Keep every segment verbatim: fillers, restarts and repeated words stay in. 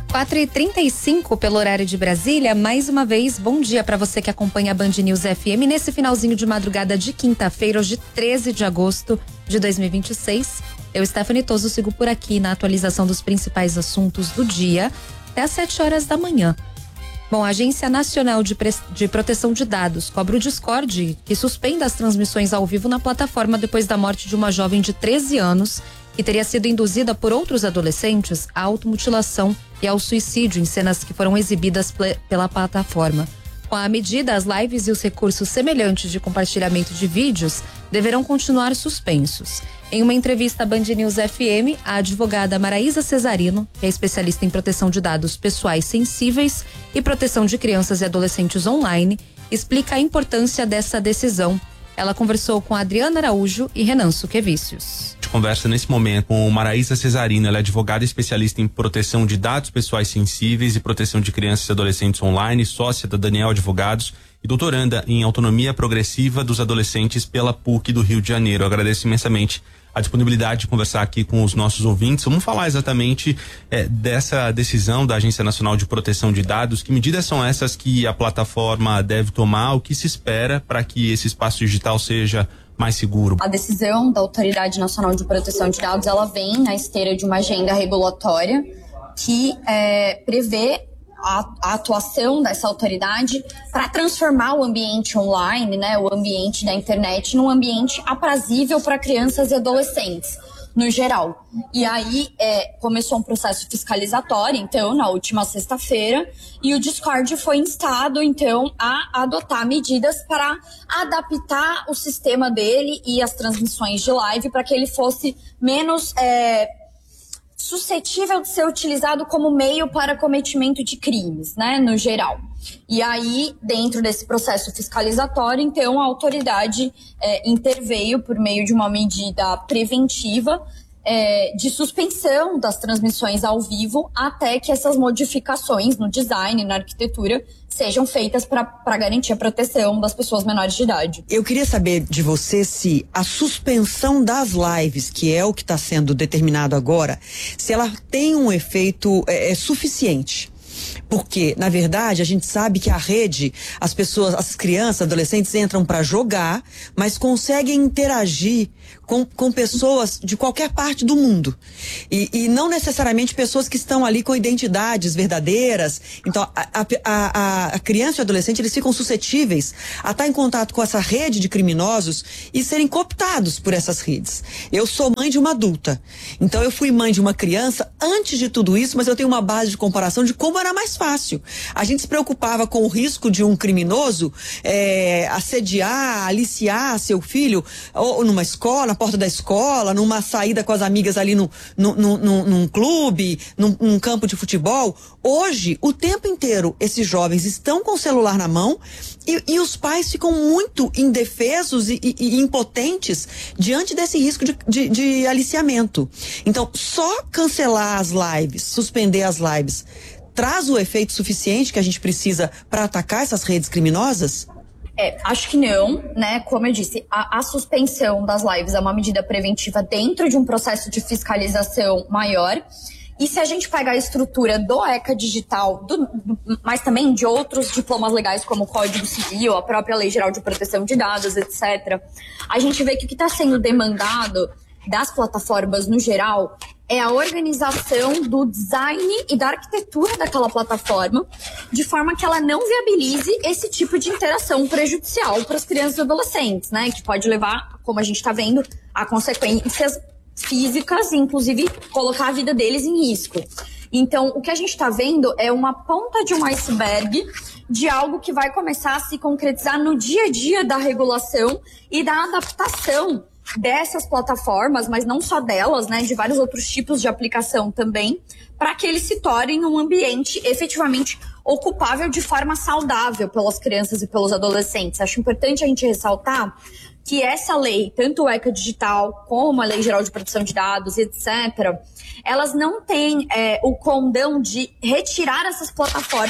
quatro e trinta e cinco pelo horário de Brasília. Mais uma vez, bom dia para você que acompanha a Band News F M nesse finalzinho de madrugada de quinta-feira, hoje treze de agosto de dois mil e vinte e seis. Eu, Stephanie Toso, sigo por aqui na atualização dos principais assuntos do dia até às sete horas da manhã. Bom, a Agência Nacional de, Pre... de Proteção de Dados cobra o Discord, que suspende as transmissões ao vivo na plataforma depois da morte de uma jovem de treze anos que teria sido induzida por outros adolescentes à automutilação e ao suicídio em cenas que foram exibidas ple... pela plataforma. Com a medida, as lives e os recursos semelhantes de compartilhamento de vídeos deverão continuar suspensos. Em uma entrevista à Band News F M, a advogada Maraísa Cesarino, que é especialista em proteção de dados pessoais sensíveis e proteção de crianças e adolescentes online, explica a importância dessa decisão. Ela conversou com Adriana Araújo e Renan Suquevicius. A gente conversa nesse momento com Maraísa Cesarino, ela é advogada especialista em proteção de dados pessoais sensíveis e proteção de crianças e adolescentes online, sócia da Daniel Advogados e doutoranda em autonomia progressiva dos adolescentes pela P U C do Rio de Janeiro. Eu agradeço imensamente a disponibilidade de conversar aqui com os nossos ouvintes. Vamos falar exatamente é, dessa decisão da Agência Nacional de Proteção de Dados. Que medidas são essas que a plataforma deve tomar? O que se espera para que esse espaço digital seja mais seguro? A decisão da Autoridade Nacional de Proteção de Dados, ela vem na esteira de uma agenda regulatória que é, prevê a, a atuação dessa autoridade para transformar o ambiente online, né, o ambiente da internet, num ambiente aprazível para crianças e adolescentes, no geral. E aí é, começou um processo fiscalizatório, então, na última sexta-feira, e o Discord foi instado, então, a adotar medidas para adaptar o sistema dele e as transmissões de live para que ele fosse menos É, suscetível de ser utilizado como meio para cometimento de crimes, né, no geral. E aí, dentro desse processo fiscalizatório, então, a autoridade é, interveio por meio de uma medida preventiva é, de suspensão das transmissões ao vivo até que essas modificações no design, na arquitetura, sejam feitas para garantir a proteção das pessoas menores de idade. Eu queria saber de você se a suspensão das lives, que é o que está sendo determinado agora, se ela tem um efeito é, é, suficiente. Porque, na verdade, a gente sabe que a rede, as pessoas, as crianças, adolescentes entram para jogar, mas conseguem interagir com, com pessoas de qualquer parte do mundo. E, e não necessariamente pessoas que estão ali com identidades verdadeiras. Então, a, a, a criança e o adolescente, eles ficam suscetíveis a estar em contato com essa rede de criminosos e serem cooptados por essas redes. Eu sou mãe de uma adulta. Então, eu fui mãe de uma criança antes de tudo isso, mas eu tenho uma base de comparação de como era mais fácil. A gente se preocupava com o risco de um criminoso é, assediar, aliciar seu filho ou numa escola, na porta da escola, numa saída com as amigas ali no, no, no, no, num clube, num, num campo de futebol. Hoje, o tempo inteiro, esses jovens estão com o celular na mão e, e os pais ficam muito indefesos e, e, e impotentes diante desse risco de, de, de aliciamento. Então, só cancelar as lives, suspender as lives, traz o efeito suficiente que a gente precisa para atacar essas redes criminosas? É, acho que não, né? Como eu disse, a, a suspensão das lives é uma medida preventiva dentro de um processo de fiscalização maior. E se a gente pegar a estrutura do ECA Digital, do, do, mas também de outros diplomas legais como o Código Civil, a própria Lei Geral de Proteção de Dados, etcétera, a gente vê que o que está sendo demandado das plataformas no geral é a organização do design e da arquitetura daquela plataforma, de forma que ela não viabilize esse tipo de interação prejudicial para as crianças e adolescentes, né? Que pode levar, como a gente está vendo, a consequências físicas e, inclusive, colocar a vida deles em risco. Então, o que a gente está vendo é uma ponta de um iceberg de algo que vai começar a se concretizar no dia a dia da regulação e da adaptação dessas plataformas, mas não só delas, né, de vários outros tipos de aplicação também, para que eles se tornem um ambiente efetivamente ocupável de forma saudável pelas crianças e pelos adolescentes. Acho importante a gente ressaltar que essa lei, tanto o ECA Digital como a Lei Geral de Proteção de Dados, etcétera, elas não têm é, o condão de retirar essas plataformas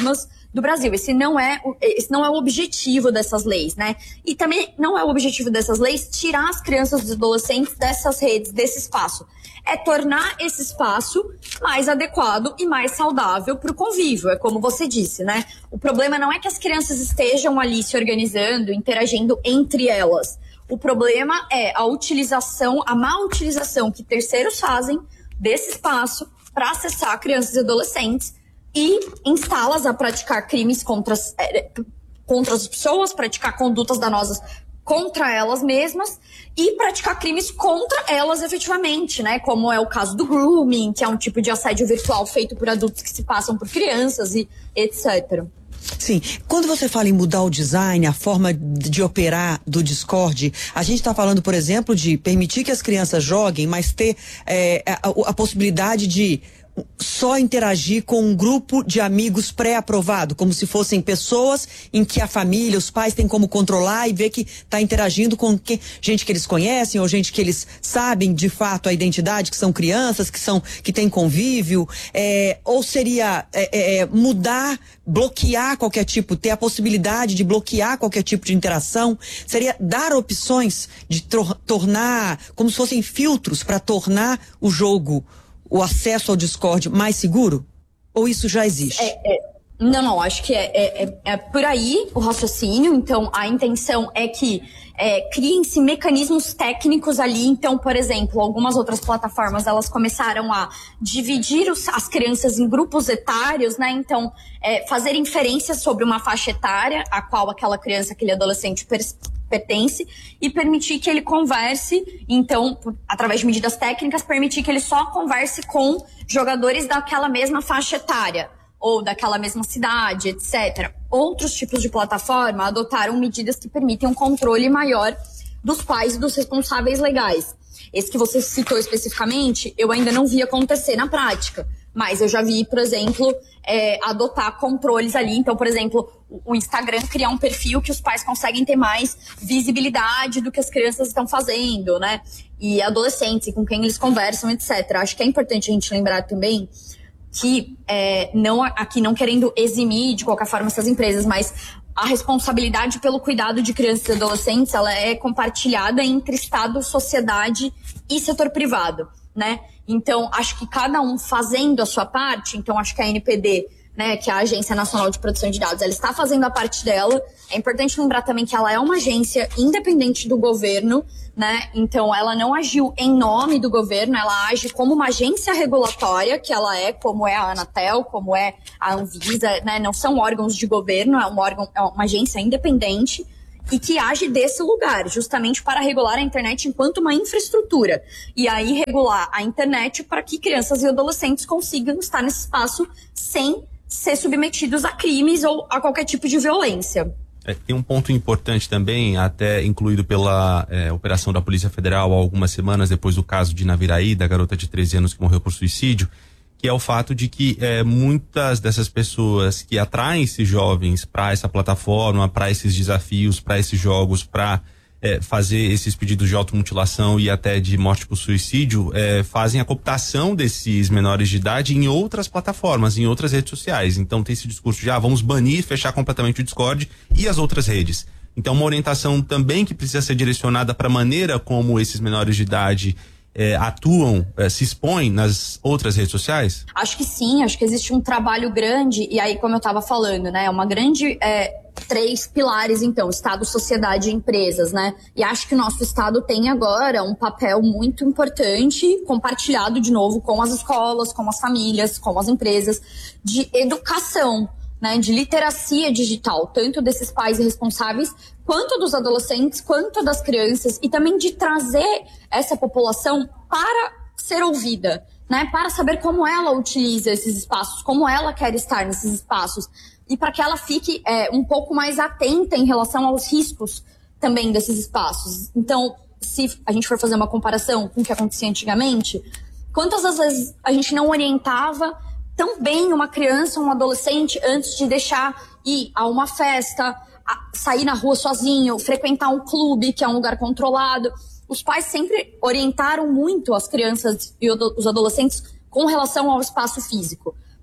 do Brasil. Esse não é, esse não é o objetivo dessas leis, né? E também não é o objetivo dessas leis tirar as crianças e os adolescentes dessas redes, desse espaço. É tornar esse espaço mais adequado e mais saudável para o convívio, é como você disse, né? O problema não é que as crianças estejam ali se organizando, interagindo entre elas. O problema é a utilização, a má utilização que terceiros fazem desse espaço para acessar crianças e adolescentes e instá-las a praticar crimes contra, é, contra as pessoas, praticar condutas danosas contra elas mesmas e praticar crimes contra elas efetivamente, né? Como é o caso do grooming, que é um tipo de assédio virtual feito por adultos que se passam por crianças e etcétera. Sim, quando você fala em mudar o design, a forma de operar do Discord, a gente está falando, por exemplo, de permitir que as crianças joguem, mas ter é, a, a possibilidade de só interagir com um grupo de amigos pré-aprovado, como se fossem pessoas em que a família, os pais têm como controlar e ver que está interagindo com que, gente que eles conhecem ou gente que eles sabem de fato a identidade, que são crianças, que são que têm convívio, é, ou seria é, é, mudar, bloquear qualquer tipo, ter a possibilidade de bloquear qualquer tipo de interação, seria dar opções de tor- tornar, como se fossem filtros para tornar o jogo, o acesso ao Discord mais seguro? Ou isso já existe? É, é, não, não, acho que é, é, é por aí o raciocínio. Então, a intenção é que é, criem-se mecanismos técnicos ali. Então, por exemplo, algumas outras plataformas, elas começaram a dividir os, as crianças em grupos etários, né? Então, é, fazer inferências sobre uma faixa etária a qual aquela criança, aquele adolescente pers- pertence e permitir que ele converse, então, por, através de medidas técnicas, permitir que ele só converse com jogadores daquela mesma faixa etária ou daquela mesma cidade, etcétera. Outros tipos de plataforma adotaram medidas que permitem um controle maior dos pais e dos responsáveis legais. Esse que você citou especificamente, eu ainda não vi acontecer na prática, mas eu já vi, por exemplo, é, adotar controles ali. Então, por exemplo, o Instagram criar um perfil que os pais conseguem ter mais visibilidade do que as crianças estão fazendo, né? E adolescentes, com quem eles conversam, etcétera. Acho que é importante a gente lembrar também que, é, não, aqui não querendo eximir de qualquer forma essas empresas, mas a responsabilidade pelo cuidado de crianças e adolescentes, ela é compartilhada entre Estado, sociedade e setor privado, né? Então, acho que cada um fazendo a sua parte, então acho que a N P D, né, que é a Agência Nacional de Proteção de Dados, ela está fazendo a parte dela. É importante lembrar também que ela é uma agência independente do governo, né? Então, ela não agiu em nome do governo, ela age como uma agência regulatória, que ela é, como é a Anatel, como é a Anvisa, né? Não são órgãos de governo, é um órgão, é uma agência independente e que age desse lugar, justamente para regular a internet enquanto uma infraestrutura. E aí regular a internet para que crianças e adolescentes consigam estar nesse espaço sem ser submetidos a crimes ou a qualquer tipo de violência. É, tem um ponto importante também, até incluído pela é, operação da Polícia Federal há algumas semanas depois do caso de Naviraí, da garota de treze anos que morreu por suicídio, que é o fato de que é, muitas dessas pessoas que atraem esses jovens para essa plataforma, para esses desafios, para esses jogos, para é, fazer esses pedidos de automutilação e até de morte por suicídio, é, fazem a cooptação desses menores de idade em outras plataformas, em outras redes sociais. Então tem esse discurso de, ah, vamos banir, fechar completamente o Discord e as outras redes. Então uma orientação também que precisa ser direcionada para a maneira como esses menores de idade É, atuam, é, se expõem nas outras redes sociais? Acho que sim, acho que existe um trabalho grande, e aí, como eu estava falando, né, uma grande, é, três pilares, então, Estado, sociedade e empresas, né, e acho que o nosso Estado tem agora um papel muito importante, compartilhado de novo com as escolas, com as famílias, com as empresas, de educação, né, de literacia digital, tanto desses pais responsáveis, quanto dos adolescentes, quanto das crianças, e também de trazer essa população para ser ouvida, né, para saber como ela utiliza esses espaços, como ela quer estar nesses espaços, e para que ela fique é, um pouco mais atenta em relação aos riscos também desses espaços. Então, se a gente for fazer uma comparação com o que acontecia antigamente, quantas das vezes a gente não orientava tão bem uma criança, um adolescente, antes de deixar ir a uma festa, a sair na rua sozinho, frequentar um clube, que é um lugar controlado. Os pais sempre orientaram muito as crianças e os adolescentes com relação ao espaço físico,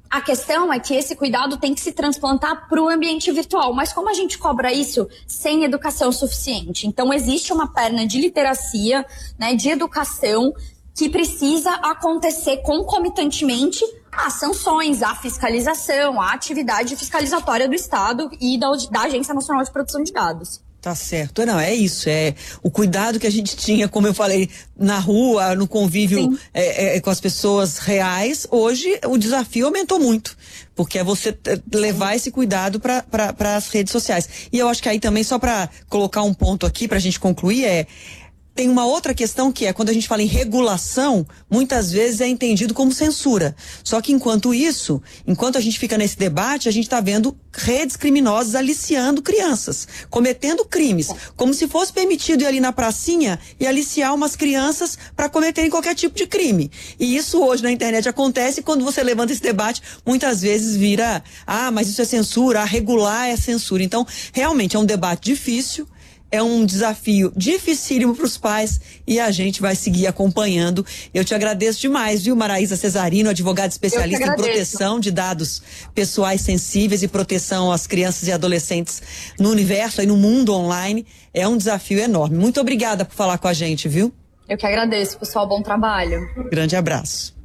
A questão é que esse cuidado tem que se transplantar para o ambiente virtual. Mas como a gente cobra isso sem educação suficiente? Então, existe uma perna de literacia, né, de educação, que precisa acontecer concomitantemente às sanções, à fiscalização, à atividade fiscalizatória do Estado e da, da Agência Nacional de Proteção de Dados. Tá certo. Não, é isso, é o cuidado que a gente tinha, como eu falei, na rua, no convívio é, é, com as pessoas reais. Hoje o desafio aumentou muito, porque é você levar esse cuidado para para as redes sociais. E eu acho que aí também, só para colocar um ponto aqui para a gente concluir, é tem uma outra questão que é, quando a gente fala em regulação, muitas vezes é entendido como censura. Só que enquanto isso, enquanto a gente fica nesse debate, a gente está vendo redes criminosas aliciando crianças, cometendo crimes, como se fosse permitido ir ali na pracinha e aliciar umas crianças para cometerem qualquer tipo de crime. E isso hoje na internet acontece, e quando você levanta esse debate, muitas vezes vira, ah, mas isso é censura, ah, regular é censura. Então, realmente é um debate difícil. É um desafio dificílimo para os pais e a gente vai seguir acompanhando. Eu te agradeço demais, viu, Maraísa Cesarino, advogada especialista em proteção de dados pessoais sensíveis e proteção às crianças e adolescentes no universo e no mundo online. É um desafio enorme. Muito obrigada por falar com a gente, viu? Eu que agradeço, pessoal. Bom trabalho. Grande abraço.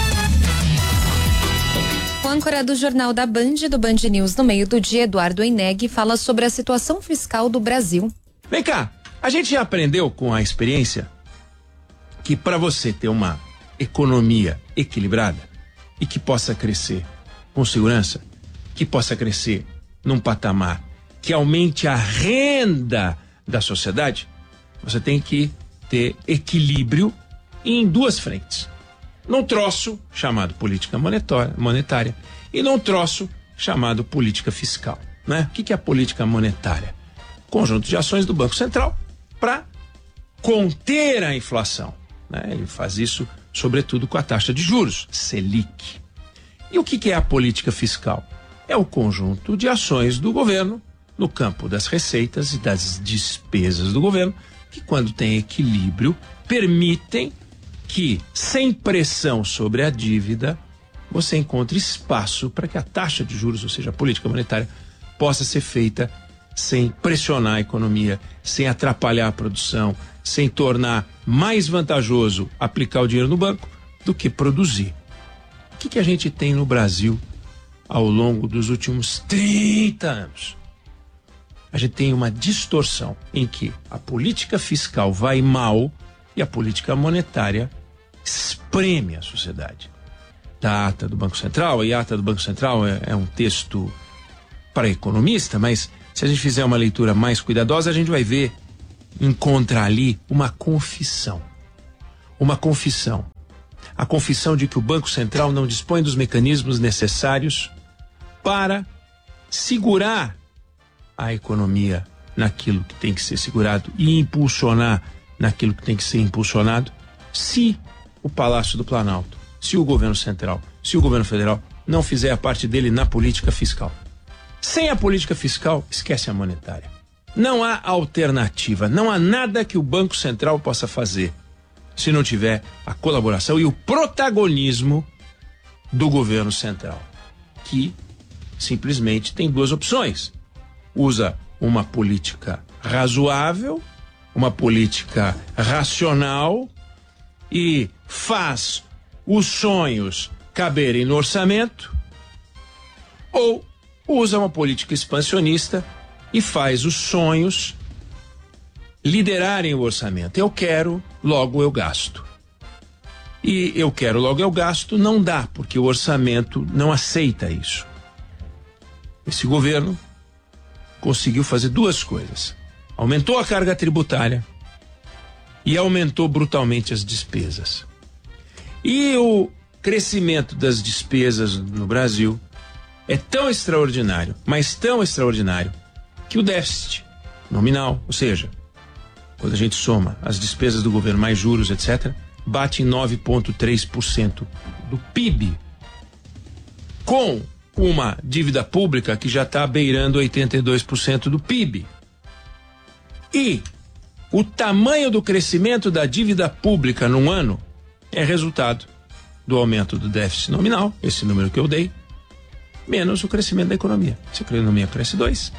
O âncora do Jornal da Band, do Band News no meio do dia, Eduardo Eneg, fala sobre a situação fiscal do Brasil. Vem cá, a gente já aprendeu com a experiência que para você ter uma economia equilibrada e que possa crescer com segurança, que possa crescer num patamar que aumente a renda da sociedade, você tem que ter equilíbrio em duas frentes. Num troço chamado política monetária e num troço chamado política fiscal, né? O que que é a política monetária? Conjunto de ações do Banco Central para conter a inflação, né? Ele faz isso, sobretudo, com a taxa de juros, Selic. E o que que é a política fiscal? É o conjunto de ações do governo no campo das receitas e das despesas do governo, que, quando tem equilíbrio, permitem que, sem pressão sobre a dívida, você encontre espaço para que a taxa de juros, ou seja, a política monetária, possa ser feita sem pressionar a economia, sem atrapalhar a produção, sem tornar mais vantajoso aplicar o dinheiro no banco do que produzir. O que que a gente tem no Brasil ao longo dos últimos trinta anos? A gente tem uma distorção em que a política fiscal vai mal e a política monetária espreme a sociedade. Da ata do Banco Central, e a ata do Banco Central é, é um texto para economista, mas se a gente fizer uma leitura mais cuidadosa, a gente vai ver, encontrar ali uma confissão. Uma confissão. A confissão de que o Banco Central não dispõe dos mecanismos necessários para segurar a economia naquilo que tem que ser segurado e impulsionar naquilo que tem que ser impulsionado, se o Palácio do Planalto, se o governo central, se o governo federal não fizer a parte dele na política fiscal. Sem a política fiscal, esquece a monetária. Não há alternativa, não há nada que o Banco Central possa fazer se não tiver a colaboração e o protagonismo do governo central, que simplesmente tem duas opções. Usa uma política razoável, uma política racional e faz os sonhos caberem no orçamento, ou usa uma política expansionista e faz os sonhos liderarem o orçamento. Eu quero, logo eu gasto. E eu quero, logo eu gasto, não dá, porque o orçamento não aceita isso. Esse governo conseguiu fazer duas coisas. Aumentou a carga tributária e aumentou brutalmente as despesas. E o crescimento das despesas no Brasil é tão extraordinário, mas tão extraordinário, que o déficit nominal, ou seja, quando a gente soma as despesas do governo mais juros, etcétera, bate em nove vírgula três por cento do P I B, com uma dívida pública que já está beirando oitenta e dois por cento do P I B. E o tamanho do crescimento da dívida pública num ano é resultado do aumento do déficit nominal, esse número que eu dei, menos o crescimento da economia. Se a economia cresce dois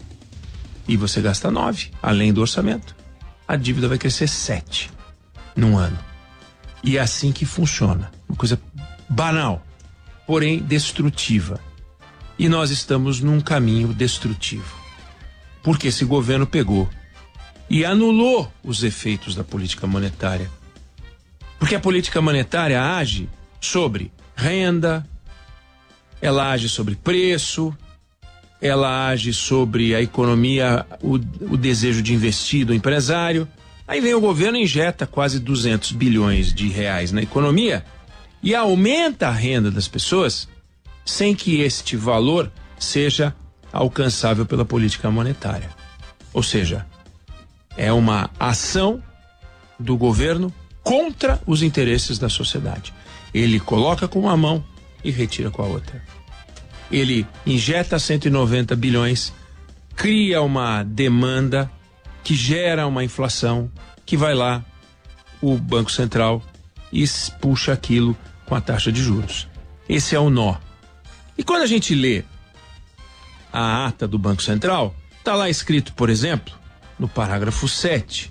e você gasta nove, além do orçamento, a dívida vai crescer sete num ano. E é assim que funciona. Uma coisa banal, porém destrutiva. E nós estamos num caminho destrutivo. Porque esse governo pegou e anulou os efeitos da política monetária. Porque a política monetária age sobre renda, ela age sobre preço, ela age sobre a economia, o, o desejo de investir do empresário. Aí vem o governo e injeta quase duzentos bilhões de reais na economia e aumenta a renda das pessoas sem que este valor seja alcançável pela política monetária. Ou seja, é uma ação do governo contra os interesses da sociedade. Ele coloca com uma mão e retira com a outra. Ele injeta cento e noventa bilhões, cria uma demanda que gera uma inflação, que vai lá, o Banco Central, e puxa aquilo com a taxa de juros. Esse é o nó. E quando a gente lê a ata do Banco Central, está lá escrito, por exemplo, no parágrafo sete,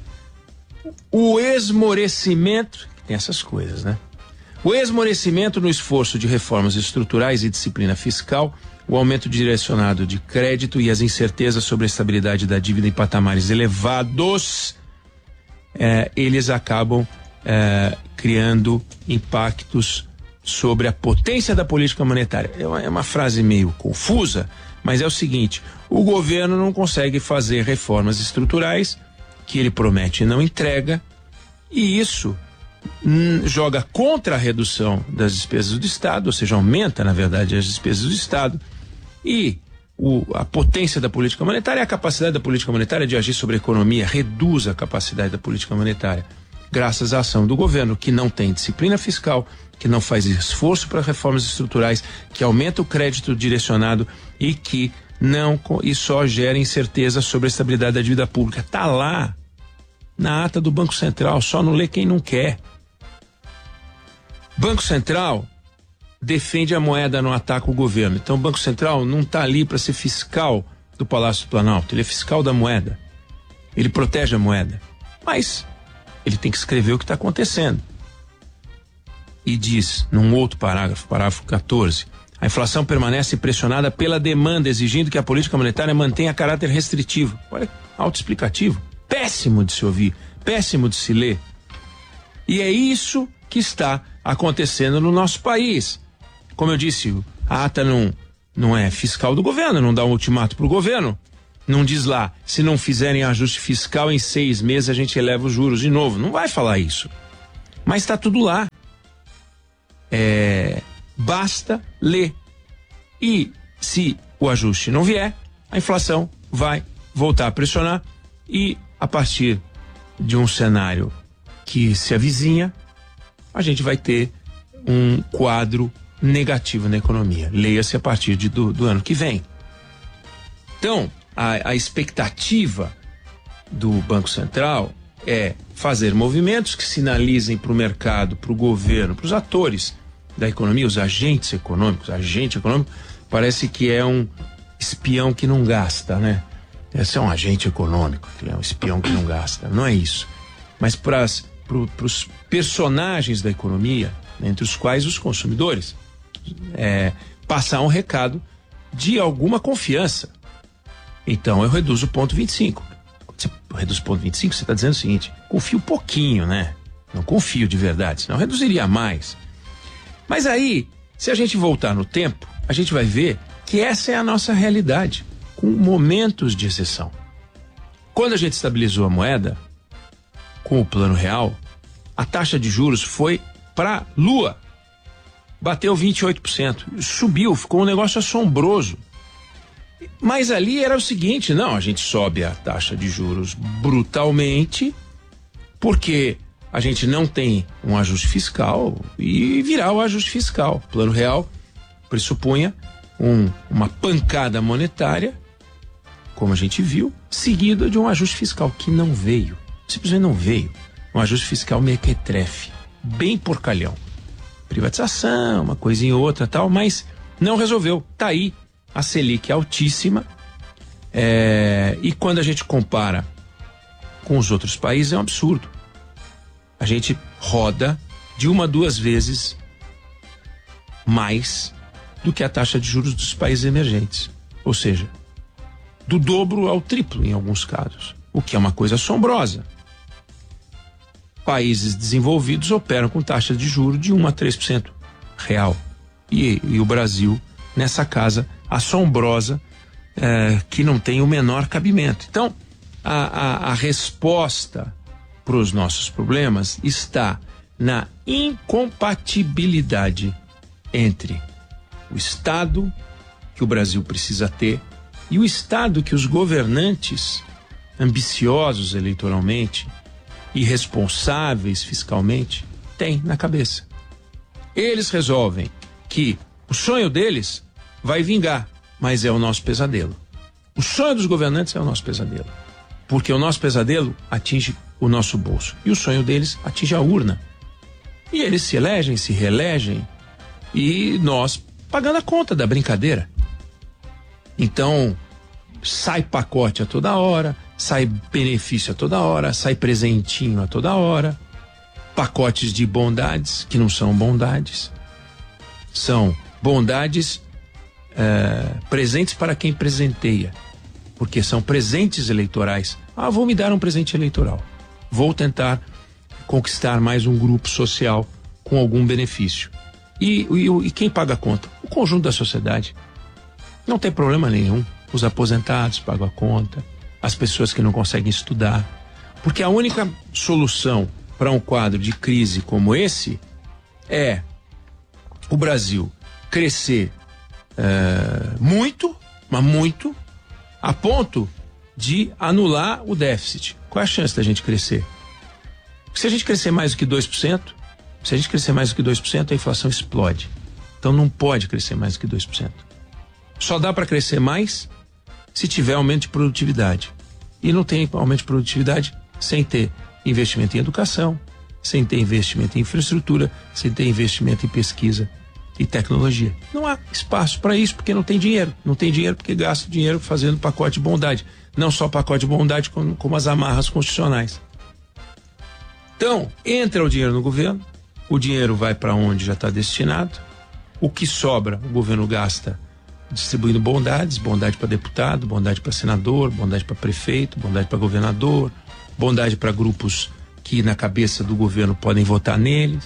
o esmorecimento, tem essas coisas, né? O esmorecimento no esforço de reformas estruturais e disciplina fiscal, o aumento direcionado de crédito e as incertezas sobre a estabilidade da dívida em patamares elevados, é, eles acabam é, criando impactos sobre a potência da política monetária. É uma, é uma frase meio confusa, mas é o seguinte: o governo não consegue fazer reformas estruturais que ele promete e não entrega, e isso hum, joga contra a redução das despesas do Estado, ou seja, aumenta, na verdade, as despesas do Estado, e o, a potência da política monetária é a capacidade da política monetária de agir sobre a economia, reduz a capacidade da política monetária, graças à ação do governo, que não tem disciplina fiscal, que não faz esforço para reformas estruturais, que aumenta o crédito direcionado e que não e só gera incerteza sobre a estabilidade da dívida pública. Está lá na ata do Banco Central, só não lê quem não quer. Banco Central defende a moeda, não ataca o governo. Então o Banco Central não está ali para ser fiscal do Palácio do Planalto, ele é fiscal da moeda. Ele protege a moeda. Mas ele tem que escrever o que está acontecendo. E diz, num outro parágrafo, parágrafo quatorze, a inflação permanece pressionada pela demanda, exigindo que a política monetária mantenha caráter restritivo. Olha, autoexplicativo. Péssimo de se ouvir, péssimo de se ler. E é isso que está acontecendo no nosso país. Como eu disse, a ata não, não é fiscal do governo, não dá um ultimato para o governo. Não diz lá, se não fizerem ajuste fiscal em seis meses a gente eleva os juros de novo. Não vai falar isso. Mas está tudo lá. É, basta ler. E se o ajuste não vier, a inflação vai voltar a pressionar e a partir de um cenário que se avizinha, a gente vai ter um quadro negativo na economia. Leia-se a partir de, do, do ano que vem. Então, a, a expectativa do Banco Central é fazer movimentos que sinalizem para o mercado, para o governo, para os atores da economia, os agentes econômicos. Agente econômico parece que é um espião que não gasta, né? Esse é um agente econômico, que é um espião que não gasta. Não é isso. Mas para pro, os personagens da economia, entre os quais os consumidores, é, passar um recado de alguma confiança. Então eu reduzo o ponto vinte e cinco. Quando você reduz o ponto vinte e cinco, você está dizendo o seguinte: confio um pouquinho, né? Não confio de verdade, senão eu reduziria mais. Mas aí, se a gente voltar no tempo, a gente vai ver que essa é a nossa realidade, com momentos de exceção. Quando a gente estabilizou a moeda, com o Plano Real, a taxa de juros foi para lua. Bateu vinte e oito por cento. Subiu, ficou um negócio assombroso. Mas ali era o seguinte: não, a gente sobe a taxa de juros brutalmente, porque a gente não tem um ajuste fiscal e virá o ajuste fiscal. O Plano Real pressupunha um, uma pancada monetária, como a gente viu, seguida de um ajuste fiscal que não veio. Simplesmente não veio. Um ajuste fiscal mequetrefe, bem porcalhão. Privatização, uma coisinha ou outra tal, mas Não resolveu. Tá aí a Selic altíssima. É, e quando a gente compara com os outros países, é um absurdo. A gente roda de uma a duas vezes mais do que a taxa de juros dos países emergentes. Ou seja, do dobro ao triplo em alguns casos, o que é uma coisa assombrosa. Países desenvolvidos operam com taxa de juros de um a três por cento real. E, e o Brasil nessa casa assombrosa é, que não tem o menor cabimento. Então, a, a, a resposta para os nossos problemas está na incompatibilidade entre o Estado que o Brasil precisa ter e o Estado que os governantes ambiciosos eleitoralmente e responsáveis fiscalmente têm na cabeça. Eles resolvem que o sonho deles vai vingar, mas é o nosso pesadelo. O sonho dos governantes é o nosso pesadelo, porque o nosso pesadelo atinge o nosso bolso e o sonho deles atinge a urna. E eles se elegem, se reelegem e nós pagando a conta da brincadeira. Então, sai pacote a toda hora, sai benefício a toda hora, sai presentinho a toda hora, pacotes de bondades que não são bondades, são bondades é, presentes para quem presenteia, porque são presentes eleitorais. Ah, vou me dar um presente eleitoral, vou tentar conquistar mais um grupo social com algum benefício. E, e, e quem paga a conta? O conjunto da sociedade. Não tem problema nenhum. Os aposentados pagam a conta, as pessoas que não conseguem estudar. Porque a única solução para um quadro de crise como esse é o Brasil crescer é, muito, mas muito, a ponto de anular o déficit. Qual é a chance da gente crescer? Se a gente crescer mais do que dois por cento, se a gente crescer mais do que dois por cento, a inflação explode. Então não pode crescer mais do que dois por cento. Só dá para crescer mais se tiver aumento de produtividade. E não tem aumento de produtividade sem ter investimento em educação, sem ter investimento em infraestrutura, sem ter investimento em pesquisa e tecnologia. Não há espaço para isso porque não tem dinheiro. Não tem dinheiro porque gasta dinheiro fazendo pacote de bondade. Não só pacote de bondade, como, como as amarras constitucionais. Então, entra o dinheiro no governo, o dinheiro vai para onde já está destinado, o que sobra o governo gasta distribuindo bondades, bondade para deputado, bondade para senador, bondade para prefeito, bondade para governador, bondade para grupos que na cabeça do governo podem votar neles.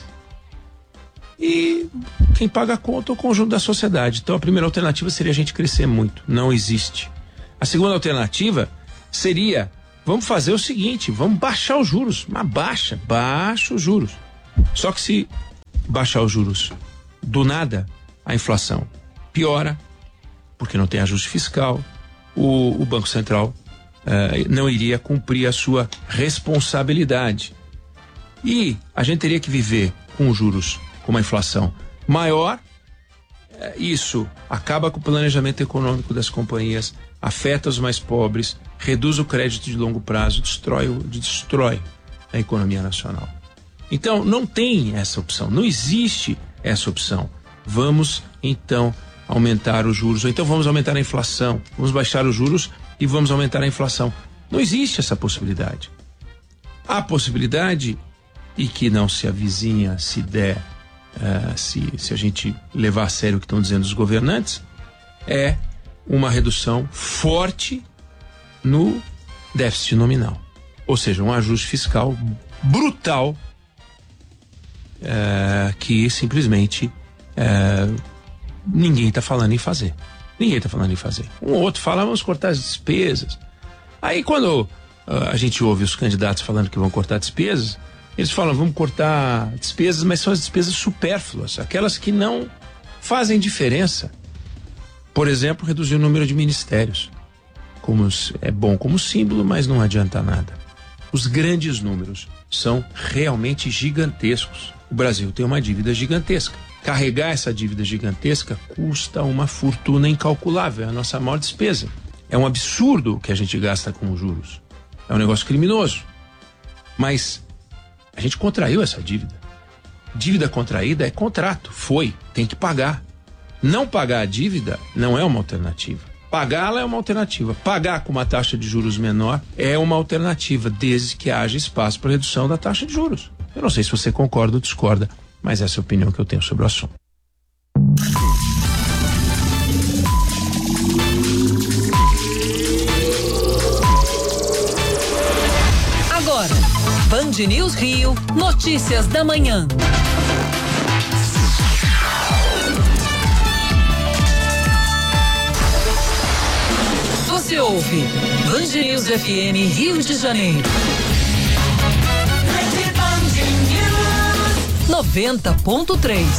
E quem paga a conta é o conjunto da sociedade. Então a primeira alternativa seria a gente crescer muito. Não existe. A segunda alternativa seria: vamos fazer o seguinte, vamos baixar os juros. Mas baixa, baixa os juros. Só que se baixar os juros do nada, a inflação piora, porque não tem ajuste fiscal, o, o Banco Central uh, não iria cumprir a sua responsabilidade. E a gente teria que viver com juros, com uma inflação maior. Uh, isso acaba com o planejamento econômico das companhias, afeta os mais pobres, reduz o crédito de longo prazo, destrói, destrói a economia nacional. Então, não tem essa opção, não existe essa opção. Vamos, então, aumentar os juros, ou então vamos aumentar a inflação, vamos baixar os juros e vamos aumentar a inflação. Não existe essa possibilidade. A possibilidade, e que não se avizinha, se der, uh, se, se a gente levar a sério o que estão dizendo os governantes, é uma redução forte no déficit nominal. Ou seja, um ajuste fiscal brutal uh, que simplesmente uh, ninguém está falando em fazer. Ninguém está falando em fazer. Um ou outro fala, vamos cortar as despesas. Aí quando uh, a gente ouve os candidatos falando que vão cortar despesas, eles falam, vamos cortar despesas, mas são as despesas supérfluas, aquelas que não fazem diferença. Por exemplo, reduzir o número de ministérios. Como é bom como símbolo, mas não adianta nada. Os grandes números são realmente gigantescos. O Brasil tem uma dívida gigantesca. Carregar essa dívida gigantesca custa uma fortuna incalculável, é a nossa maior despesa. É um absurdo o que a gente gasta com juros. É um negócio criminoso. Mas a gente contraiu essa dívida. Dívida contraída é contrato, foi, tem que pagar. Não pagar a dívida não é uma alternativa. Pagá-la é uma alternativa. Pagar com uma taxa de juros menor é uma alternativa, desde que haja espaço para redução da taxa de juros. Eu não sei se você concorda ou discorda, mas essa é a opinião que eu tenho sobre o assunto. Agora, Band News Rio, notícias da manhã. Você ouve Band News F M Rio de Janeiro. noventa ponto três.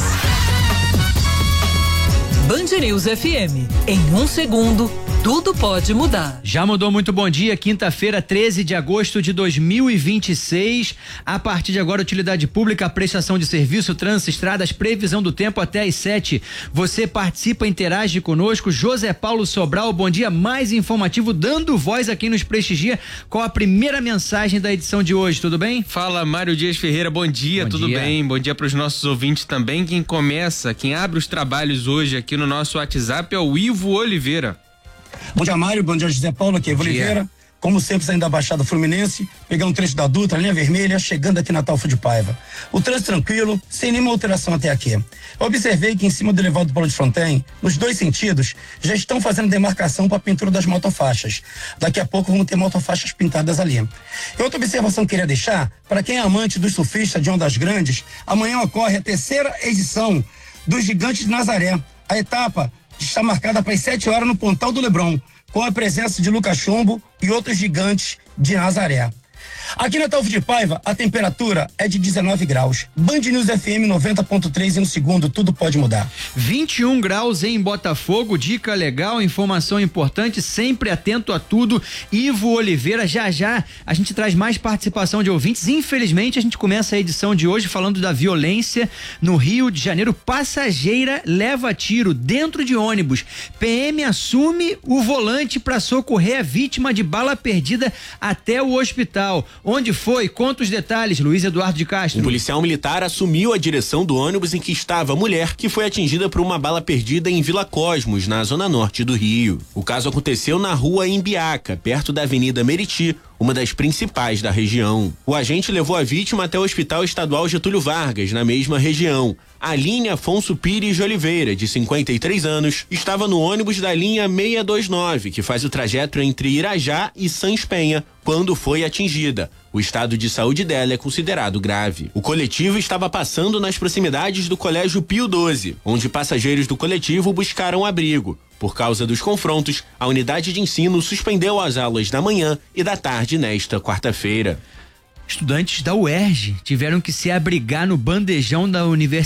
Band News F M. Em um segundo, tudo pode mudar. Já mudou, muito bom dia. Quinta-feira, treze de agosto de dois mil e vinte e seis. A partir de agora, utilidade pública, prestação de serviço, trânsito, estradas, previsão do tempo até às sete. Você participa, interage conosco. José Paulo Sobral, bom dia, mais informativo, dando voz a quem nos prestigia. Qual a primeira mensagem da edição de hoje, tudo bem? Fala, Mário Dias Ferreira, bom dia, bom tudo dia. bem? Bom dia para os nossos ouvintes também. Quem começa, quem abre os trabalhos hoje aqui no nosso WhatsApp é o Ivo Oliveira. Bom dia, Mário. Bom dia, José Paulo. Aqui é Ivo Oliveira. Como sempre, saindo da Baixada Fluminense, pegando um trecho da Dutra, linha vermelha, chegando aqui na Talfo de Paiva. O trânsito tranquilo, sem nenhuma alteração até aqui. Eu observei que em cima do elevado do Paulo de Fronten, nos dois sentidos, já estão fazendo demarcação para a pintura das motofaixas. Daqui a pouco vão ter motofaixas pintadas ali. E outra observação que eu queria deixar, para quem é amante dos surfistas de ondas grandes, amanhã ocorre a terceira edição dos Gigantes de Nazaré. A etapa está marcada para as sete horas no Pontal do Leblon, com a presença de Lucas Chumbo e outros gigantes de Nazaré. Aqui na Talfo de Paiva, a temperatura é de dezenove graus. Band News F M noventa ponto três e no segundo, tudo pode mudar. vinte e um graus em Botafogo, dica legal, informação importante, sempre atento a tudo. Ivo Oliveira, já já a gente traz mais participação de ouvintes. Infelizmente, a gente começa a edição de hoje falando da violência no Rio de Janeiro. Passageira leva tiro dentro de ônibus. P M assume o volante para socorrer a vítima de bala perdida até o hospital. Onde foi? Conta os detalhes, Luiz Eduardo de Castro. Um policial militar assumiu a direção do ônibus em que estava a mulher, que foi atingida por uma bala perdida em Vila Cosmos, na zona norte do Rio. O caso aconteceu na rua Imbiaca, perto da Avenida Meriti, uma das principais da região. O agente levou a vítima até o Hospital Estadual Getúlio Vargas, na mesma região. Aline Afonso Pires de Oliveira, de cinquenta e três anos, estava no ônibus da linha seiscentos e vinte e nove, que faz o trajeto entre Irajá e Sans Penha, quando foi atingida. O estado de saúde dela é considerado grave. O coletivo estava passando nas proximidades do Colégio Pio doze, onde passageiros do coletivo buscaram abrigo. Por causa dos confrontos, a unidade de ensino suspendeu as aulas da manhã e da tarde nesta quarta-feira. Estudantes da U E R J tiveram que se abrigar no bandejão da Universidade